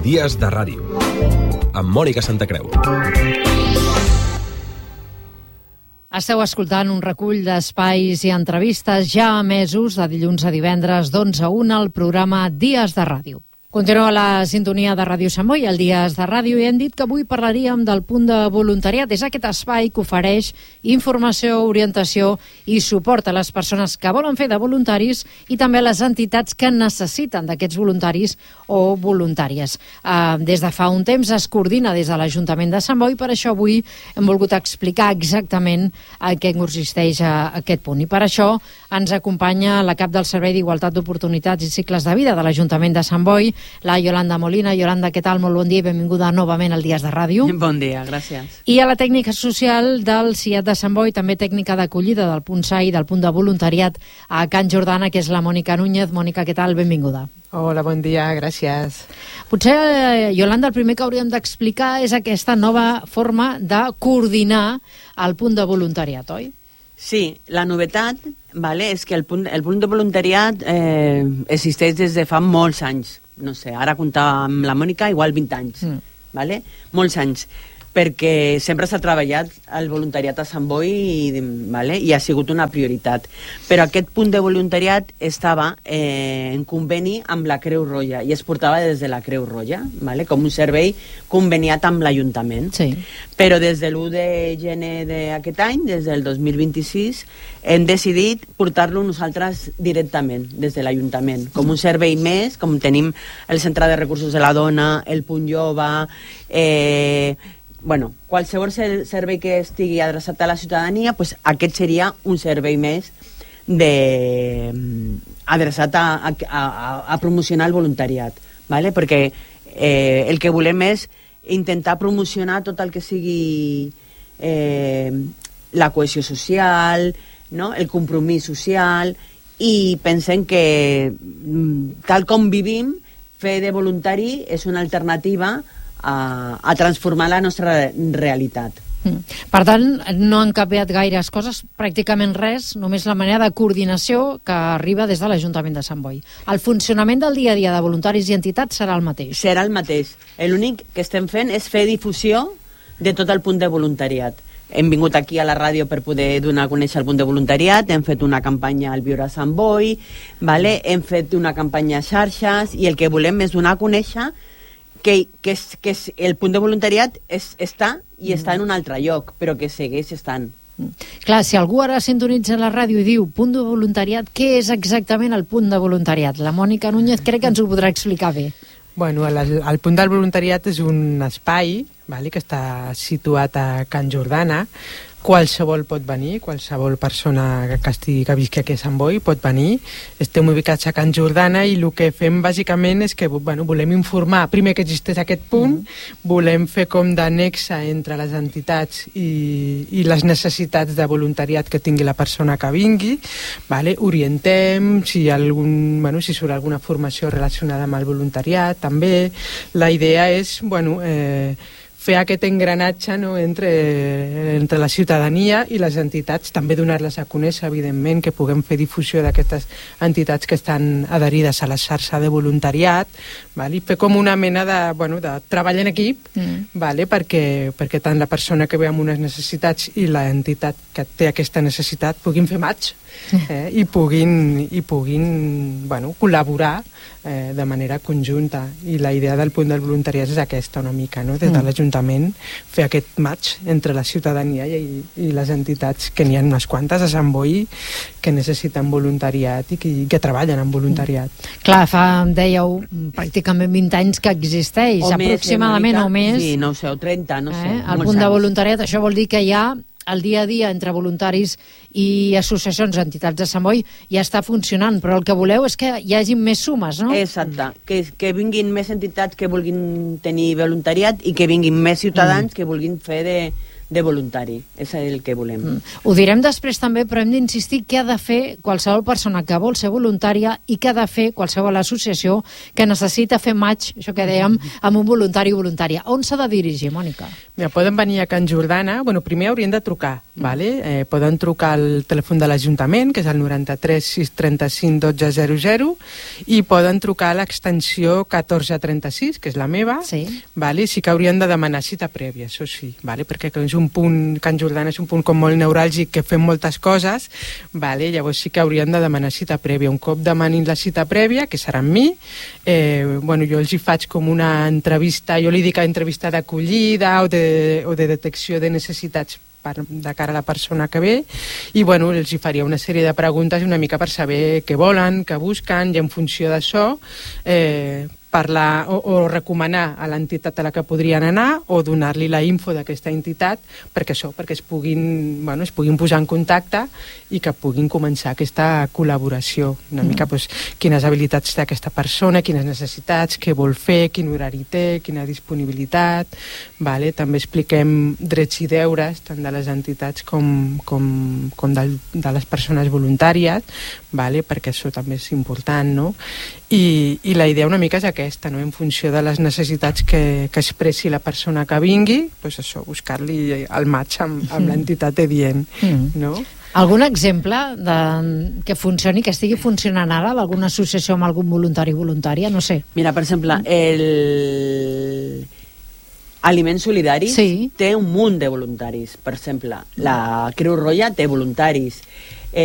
Dies de Ràdio, amb Mònica Santacreu. Esteu escoltant un recull d'espais i entrevistes ja emesos de dilluns a divendres d'11 a 1 al programa Dies de Ràdio. Continua la sintonia de Ràdio Sant Boi, el Dies de Ràdio, i hem dit que avui parlaríem del punt de voluntariat. És aquest espai que ofereix informació, orientació i suport a les persones que volen fer de voluntaris i també a les entitats que necessiten d'aquests voluntaris o voluntàries. Des de fa un temps es coordina des de l'Ajuntament de Sant Boi, per això avui hem volgut explicar exactament en què consisteix aquest punt. I per això ens acompanya la cap del Servei d'Igualtat d'Oportunitats i Cicles de Vida de l'Ajuntament de Sant Boi, la Yolanda Molina. Yolanda, què tal? Molt bon dia i benvinguda novament al Dies de Ràdio. Bon dia, gràcies. I a la tècnica social del CIAT de Sant Boi, també tècnica d'acollida del punt SAI, del punt de voluntariat a Can Jordana, que és la Mònica Núñez. Mònica, què tal? Benvinguda. Hola, bon dia, gràcies. Potser, Yolanda, el primer que hauríem d'explicar és aquesta nova forma de coordinar el punt de voluntariat, oi? Sí, la novetat és que el punt de voluntariat existeix des de fa molts anys. No sé, ara comptava amb la Mònica igual 20 anys, molts anys, perquè sempre s'ha treballat el voluntariat a Sant Boi i ha sigut una prioritat. Però aquest punt de voluntariat estava en conveni amb la Creu Roja i es portava des de la Creu Roja, com un servei conveniat amb l'Ajuntament. Sí. Però des de l'1 de gener d'aquest any, des del 2026, hem decidit portar-lo nosaltres directament, des de l'Ajuntament, com un servei més, com tenim el Centre de Recursos de la Dona, el Punt Jove, qualsevol servei que estigui adreçat a la ciutadania, aquest seria un servei més adreçat a promocionar el voluntariat, perquè el que volem és intentar promocionar tot el que sigui la cohesió social, el compromís social, i pensem que tal com vivim, fer de voluntari és una alternativa a transformar la nostra realitat. Per tant, no han canviat gaires coses, pràcticament res, només la manera de coordinació que arriba des de l'Ajuntament de Sant Boi. El funcionament del dia a dia de voluntaris i entitats serà el mateix. Serà el mateix. L'únic que estem fent és fer difusió de tot el punt de voluntariat. Hem vingut aquí a la ràdio per poder donar a conèixer el punt de voluntariat, hem fet una campanya al Viure a Sant Boi, hem fet una campanya a xarxes, i el que volem és donar a conèixer que el punt de voluntariat està en un altre lloc, però que segueix estant. Clar, si algú ara sintonitza la ràdio i diu punt de voluntariat, què és exactament el punt de voluntariat? La Mònica Núñez crec que ens ho podrà explicar bé. Bueno, el punt del voluntariat és un espai que està situat a Can Jordana. Qualsevol pot venir, qualsevol persona que visqui aquí a Sant Boi pot venir. Estem ubicats a Can Jordana i el que fem bàsicament és que volem informar primer que existeix aquest punt, volem fer com d'annexa entre les entitats i les necessitats de voluntariat que tingui la persona que vingui, orientem si surt alguna formació relacionada amb el voluntariat també. La idea és fer aquest engranatge entre la ciutadania i les entitats, també donar-les a conèixer, evidentment, que puguem fer difusió d'aquestes entitats que estan adherides a la xarxa de voluntariat, i fer com una mena de treball en equip, perquè tant la persona que ve amb unes necessitats i l'entitat que té aquesta necessitat puguin fer match i puguin col·laborar de manera conjunta. I la idea del punt del voluntariat és aquesta una mica, des de l'Ajuntament, fer aquest match entre la ciutadania i les entitats, que n'hi ha unes quantes a Sant Boi que necessiten voluntariat i que treballen en voluntariat. Clar, dèieu, pràcticament 20 anys que existeix, aproximadament o més. Sí, no ho sé, o 30, no sé. El punt de voluntariat, això vol dir que ja el dia a dia entre voluntaris i associacions o entitats de Sant Boi ja està funcionant, però el que voleu és que hi hagi més sumes, no? Exacte, que vinguin més entitats que vulguin tenir voluntariat i que vinguin més ciutadans que vulguin fer de voluntari. És el que volem. Ho direm després també, però hem d'insistir què ha de fer qualsevol persona que vol ser voluntària i què ha de fer qualsevol associació que necessita fer match, això que dèiem, amb un voluntari o voluntària. On s'ha de dirigir, Mònica? Mira, poden venir a Can Jordana. Bueno, primer haurien de trucar, vale? Poden trucar al telèfon de l'Ajuntament, que és el 93 635 1200, i poden trucar a l'extensió 1436, que és la meva, Sí. vale? Sí que haurien de demanar cita prèvia, això sí, vale? Perquè és un punt, Can Jordana és un punt com molt neuràlgic, que fem moltes coses, vale? Llavors sí que haurien de demanar cita prèvia. Un cop demanin la cita prèvia, que serà amb mi, bueno, jo els hi faig com una entrevista, jo li dic entrevista d'acollida o de detecció de necessitats de cara a la persona que ve, i bueno, els hi faria una sèrie de preguntes una mica per saber què volen, què busquen, i en funció d'això parlar o recomanar a l'entitat a la que podrien anar o donar-li la info d'aquesta entitat perquè es puguin posar en contacte i que puguin començar aquesta col·laboració. Una mica quines habilitats té aquesta persona, quines necessitats, què vol fer, quin horari té, quina disponibilitat. Vale? També expliquem drets i deures tant de les entitats com de les persones voluntàries, vale? Perquè això també és important, no? I la idea una mica és aquesta, no? En funció de les necessitats que expressi la persona que vingui, doncs això, buscar-li el match amb l'entitat adient, no? Algun exemple que funcioni, que estigui funcionant ara d'alguna associació amb algun voluntari o voluntària? No sé. Mira, per exemple, Aliments Solidaris té un munt de voluntaris. Per exemple, la Creu Roja té voluntaris.